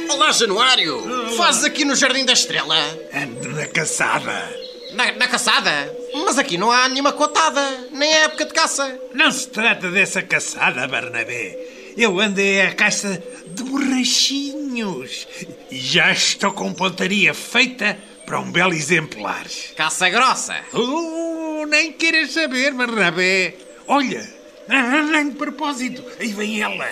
Olá, Januário! Fazes aqui no Jardim da Estrela? Ando na caçada. Na caçada? Mas aqui não há nenhuma cotada, nem é época de caça. Não se trata dessa caçada, Barnabé. Eu andei à caça de borrachinhos. E já estou com pontaria feita para um belo exemplar. Caça grossa. Nem queiras saber, Barnabé. Olha, nem de propósito. Aí vem ela.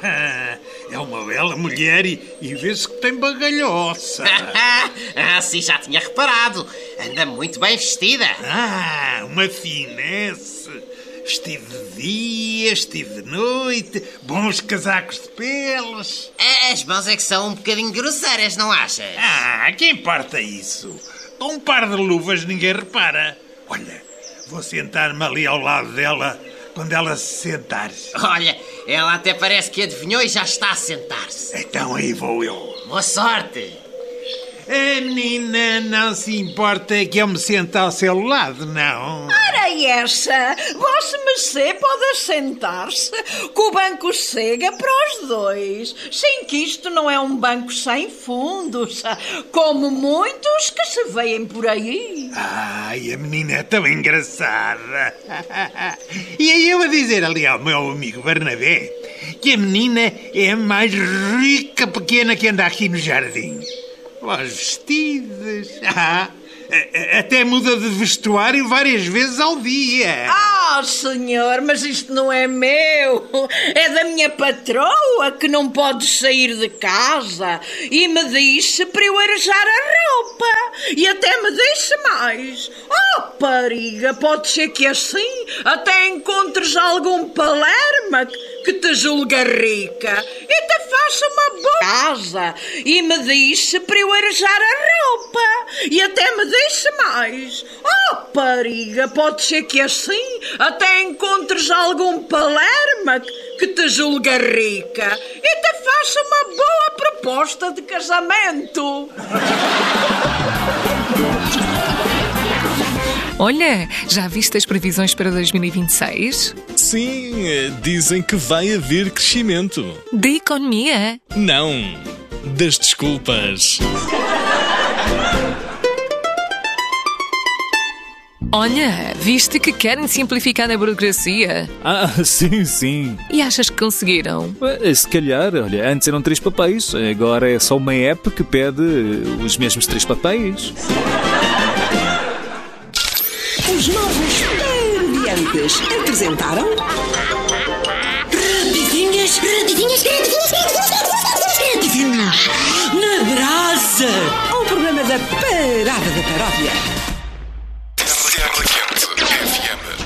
É uma bela mulher e vê-se que tem bagalhoça. Sim, já tinha reparado. Anda muito bem vestida. Uma finesse. Vestido de dia, vestido de noite, bons casacos de peles. As mãos é que são um bocadinho grosseiras, não achas? Que importa isso? Com um par de luvas ninguém repara. Olha, vou sentar-me ali ao lado dela quando ela se sentar. Olha, ela até parece que adivinhou e já está a sentar-se. Então aí vou eu. Boa sorte. A menina não se importa que eu me sente ao seu lado, não? Ora essa, Vossa Mercê pode assentar-se, que o banco chega para os dois, sem que isto não é um banco sem fundos, como muitos que se veem por aí. Ai, a menina é tão engraçada. E aí eu a dizer ali ao meu amigo Barnabé que a menina é a mais rica pequena que anda aqui no jardim. Os vestidos. Até muda de vestuário várias vezes ao dia. Senhor, mas isto não é meu. É da minha patroa que não pode sair de casa e me disse para eu arejar a roupa. E até me disse mais. Pariga, pode ser que assim até encontres algum palerma que te julga rica e te faça uma boa casa. E me disse para eu arejar a roupa. E até me disse mais. Pariga, pode ser que assim até encontres algum palerma que te julga rica e te faça uma boa proposta de casamento. Olha, já viste as previsões para 2026? Sim, dizem que vai haver crescimento. Da economia? Não, das desculpas. Olha, viste que querem simplificar a burocracia? Sim. E achas que conseguiram? Se calhar, olha, antes eram 3 papéis, agora é só uma app que pede os mesmos 3 papéis. Os novos Parodiantes apresentaram... Radinhas na brasa! Um programa da Parada da Paródia.